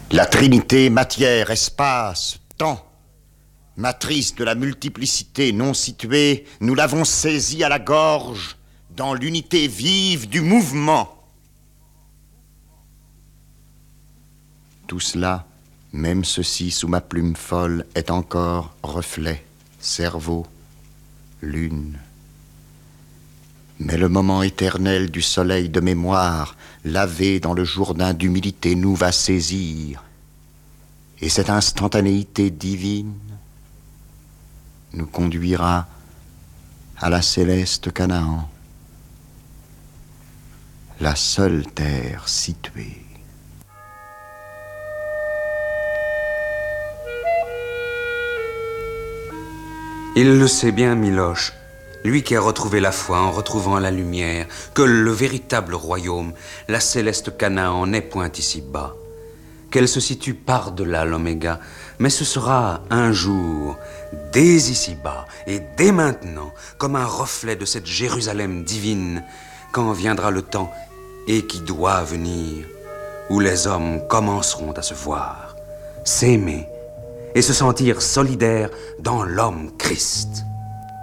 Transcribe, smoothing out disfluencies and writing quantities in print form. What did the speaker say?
La Trinité, matière, espace, temps, matrice de la multiplicité non située, nous l'avons saisie à la gorge dans l'unité vive du mouvement. Tout cela, même ceci sous ma plume folle, est encore reflet, cerveau, lune. Mais le moment éternel du soleil de mémoire, lavé dans le jourdain d'humilité, nous va saisir. Et cette instantanéité divine nous conduira à la céleste Canaan, la seule terre située. Il le sait bien, Miloche, lui qui a retrouvé la foi en retrouvant la lumière, que le véritable royaume, la céleste Canaan, n'est point ici-bas, qu'elle se situe par-delà l'oméga, mais ce sera un jour, dès ici-bas et dès maintenant, comme un reflet de cette Jérusalem divine, quand viendra le temps, et qui doit venir, où les hommes commenceront à se voir, s'aimer, et se sentir solidaires dans l'homme Christ.